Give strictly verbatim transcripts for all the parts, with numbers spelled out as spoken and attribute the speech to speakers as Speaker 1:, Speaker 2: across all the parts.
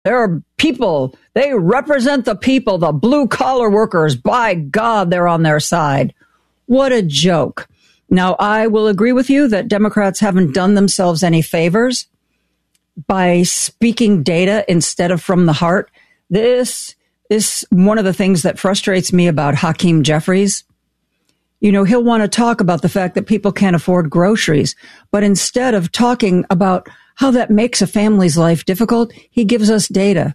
Speaker 1: There are people, they represent the people, the blue collar workers. By God, they're on their side. What a joke. Now, I will agree with you that Democrats haven't done themselves any favors by speaking data instead of from the heart. This is one of the things that frustrates me about Hakeem Jeffries. You know, he'll want to talk about the fact that people can't afford groceries, but instead of talking about how that makes a family's life difficult, he gives us data.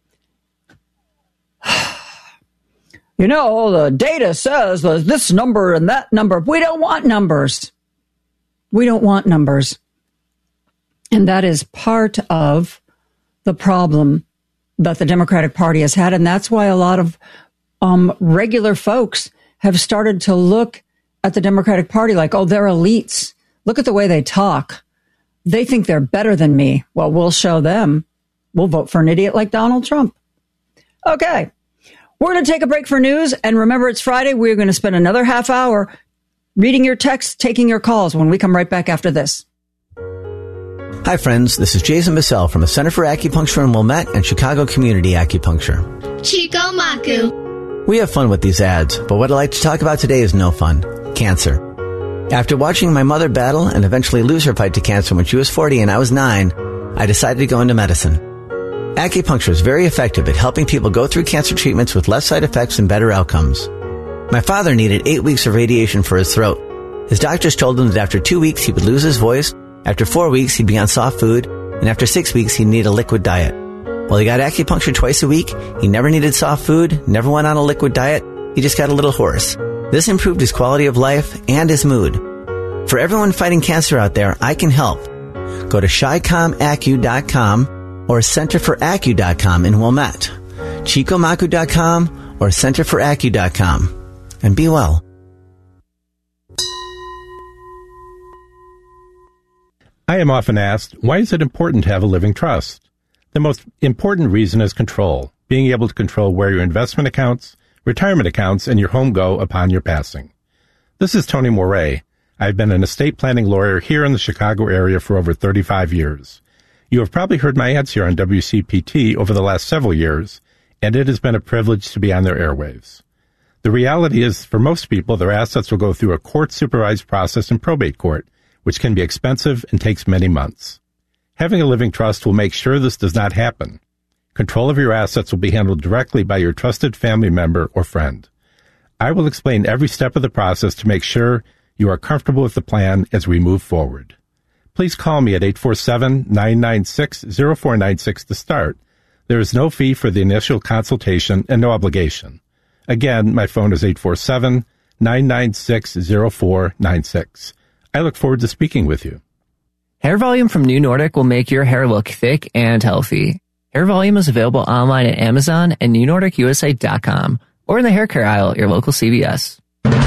Speaker 1: You know, the data says there's this number and that number. We don't want numbers. We don't want numbers. And that is part of the problem that the Democratic Party has had. And that's why a lot of um, regular folks have started to look at the Democratic Party like, oh, they're elites. Look at the way they talk. They think they're better than me. Well, we'll show them. We'll vote for an idiot like Donald Trump. Okay. We're going to take a break for news. And remember, it's Friday. We're going to spend another half hour reading your texts, taking your calls when we come right back after this.
Speaker 2: Hi, friends. This is Jason Bissell from the Center for Acupuncture in Wilmette and Chicago Community Acupuncture.
Speaker 3: Chico Maku.
Speaker 2: We have fun with these ads, but what I'd like to talk about today is no fun. Cancer. After watching my mother battle and eventually lose her fight to cancer when she was forty and I was nine, I decided to go into medicine. Acupuncture is very effective at helping people go through cancer treatments with less side effects and better outcomes. My father needed eight weeks of radiation for his throat. His doctors told him that after two weeks he would lose his voice, after four weeks he'd be on soft food, and after six weeks he'd need a liquid diet. Well, he got acupuncture twice a week, he never needed soft food, never went on a liquid diet, he just got a little hoarse. This improved his quality of life and his mood. For everyone fighting cancer out there, I can help. Go to chi com acu dot com or center for acu dot com in Wilmette, chico maku dot com or center for acu dot com, and be well.
Speaker 4: I am often asked, why is it important to have a living trust? The most important reason is control, being able to control where your investment accounts, retirement accounts, and your home go upon your passing. This is Tony Moret. I've been an estate planning lawyer here in the Chicago area for over thirty-five years. You have probably heard my ads here on W C P T over the last several years, and it has been a privilege to be on their airwaves. The reality is, for most people, their assets will go through a court-supervised process in probate court, which can be expensive and takes many months. Having a living trust will make sure this does not happen. Control of your assets will be handled directly by your trusted family member or friend. I will explain every step of the process to make sure you are comfortable with the plan as we move forward. Please call me at eight four seven, nine nine six, zero four nine six to start. There is no fee for the initial consultation and no obligation. Again, my phone is eight four seven, nine nine six, zero four nine six. I look forward to speaking with you.
Speaker 5: Hair Volume from New Nordic will make your hair look thick and healthy. Hair Volume is available online at Amazon and new nordic u s a dot com or in the hair care aisle at your local C V S.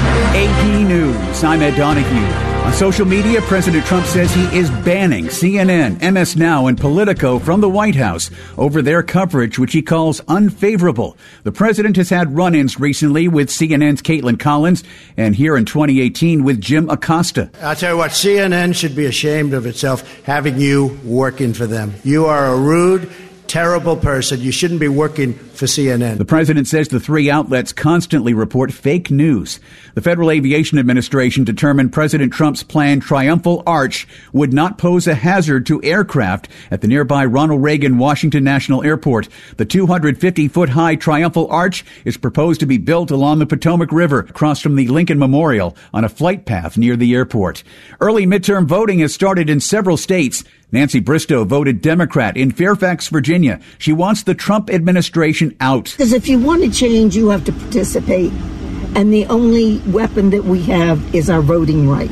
Speaker 6: A P News, I'm Ed Donahue. On social media, President Trump says he is banning C N N, M S Now, and Politico from the White House over their coverage, which he calls unfavorable. The president has had run-ins recently with C N N's Caitlin Collins and here in twenty eighteen with Jim Acosta.
Speaker 7: I'll tell you what, C N N should be ashamed of itself having you working for them. You are a rude, terrible person. You shouldn't be working for C N N.
Speaker 6: The president says the three outlets constantly report fake news. The Federal Aviation Administration determined President Trump's planned Triumphal Arch would not pose a hazard to aircraft at the nearby Ronald Reagan Washington National Airport. The two hundred fifty foot high Triumphal Arch is proposed to be built along the Potomac River across from the Lincoln Memorial on a flight path near the airport. Early midterm voting has started in several states. Nancy Bristow voted Democrat in Fairfax, Virginia. She wants the Trump administration out.
Speaker 8: Because if you want to change, you have to participate. And the only weapon that we have is our voting right.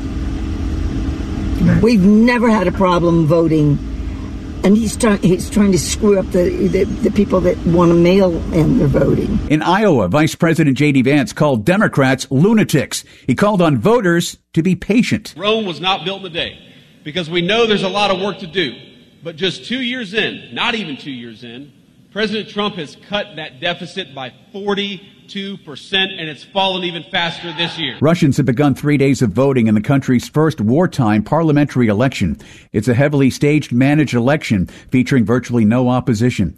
Speaker 8: Right. We've never had a problem voting. And he's, try- he's trying to screw up the, the, the people that want to mail in their voting.
Speaker 6: In Iowa, Vice President J D Vance called Democrats lunatics. He called on voters to be patient.
Speaker 9: Rome was not built in a day, because we know there's a lot of work to do. But just two years in, not even two years in, President Trump has cut that deficit by forty two percent, and it's fallen even faster this year.
Speaker 6: Russians have begun three days of voting in the country's first wartime parliamentary election. It's a heavily staged, managed election featuring virtually no opposition.